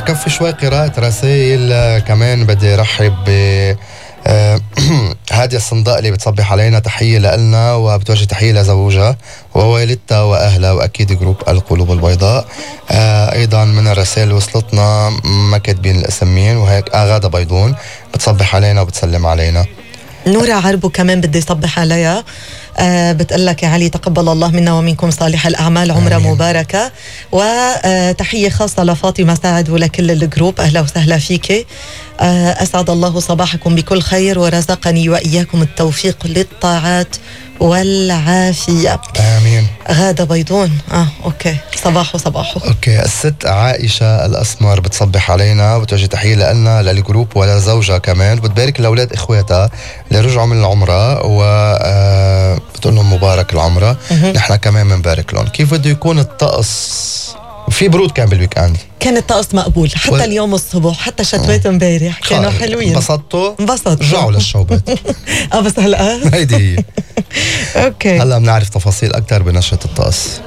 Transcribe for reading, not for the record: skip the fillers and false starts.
كفي شوي قراءة رسائل. كمان بدي رحب ب هادية الصندائلي بتصبح علينا، تحية لنا وبتوجه تحية لزوجها ووالدتها وأهلها وأكيد جروب القلوب البيضاء. أيضا من الرسائل وصلتنا ما كاتبين الاسمين وهيك. غادة بيضون بتصبح علينا وبتسلم علينا. نورة عربو كمان بدي صبح عليها، بتقلك يا علي تقبل الله منا ومنكم صالح الأعمال، عمرة مباركة. وتحية خاصة لفاطمة سعد ولكل الجروب، أهلا وسهلا فيك. أسعد الله صباحكم بكل خير ورزقني وإياكم التوفيق للطاعات والعافية، آمين. غادة بيضون. أوكي، صباحو. أوكي. الست عائشة الأسمر بتصبح علينا وبتوجه تحية لنا للجروب ولزوجها كمان، بتبارك لأولاد إخواتها اللي رجعوا من العمرة وبتقول لهم مبارك العمرة. نحن كمان منبارك لهم. كيف بده يكون الطقس؟ في برود كان بالويك اند، كان الطقس مقبول حتى اليوم الصبح، حتى شتوات امبارح كانوا حلوين. انبسطت رجعوا للشوبات. بس هلا هيدي هي. اوكي، هلا بنعرف تفاصيل اكثر بنشرة الطقس.